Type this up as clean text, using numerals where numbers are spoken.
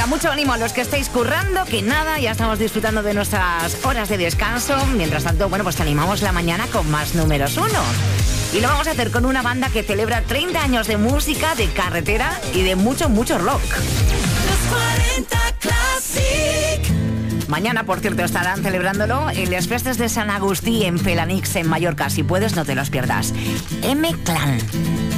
Venga, mucho ánimo a los que estáis currando, que nada, ya estamos disfrutando de nuestras horas de descanso. Mientras tanto, bueno, pues te animamos la mañana con más números uno. Y lo vamos a hacer con una banda que celebra 30 años de música, de carretera y de mucho, mucho rock. Los 40 Classic. Mañana, por cierto, estarán celebrándolo en las fiestas de San Agustí en Felanix, en Mallorca. Si puedes, no te los pierdas. M-Clan.